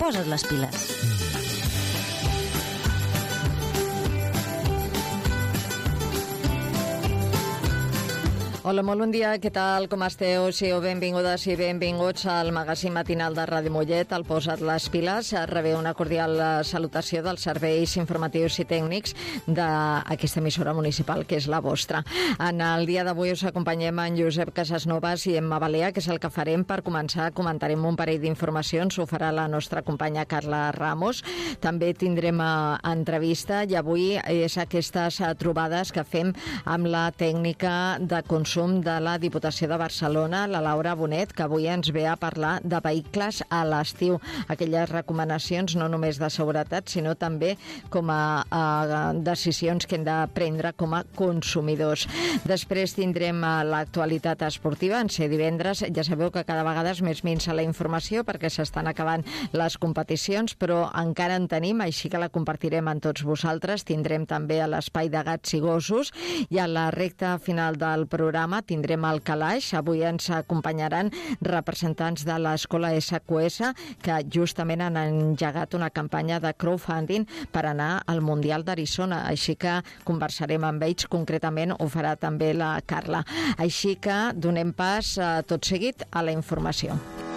posa't les piles. Hola, molt bon dia, què tal, com esteu? Sigueu benvingudes i benvinguts al magazín matinal de Ràdio Mollet, el Posa't les piles. Rebeu una cordial salutació dels serveis informatius i tècnics d'aquesta emissora municipal, que és la vostra. En el dia d'avui us acompanyem en Josep Casasnovas i Emma Balea, que és el que farem. Per començar, comentarem un parell d'informacions, ho farà la nostra companya Carla Ramos. També tindrem entrevista i avui és aquestes trobades que fem amb la tècnica de consum de la Diputació de Barcelona, la Laura Bonet, que avui ens ve a parlar de vehicles a l'estiu. Aquelles recomanacions no només de seguretat, sinó també com a decisions que hem de prendre com a consumidors. Després tindrem l'actualitat esportiva. En ser divendres, ja sabeu que cada vegada és més minsa la informació perquè s'estan acabant les competicions, però encara en tenim, així que la compartirem amb tots vosaltres. Tindrem també a l'espai de gats i gossos i a la recta final del programa tindrem el calaix. Avui ens acompanyaran representants de l'escola SQS que justament han engegat una campanya de crowdfunding per anar al Mundial d'Arizona, així que conversarem amb ells, concretament ho farà també la Carla. Així que donem pas tot seguit a la informació.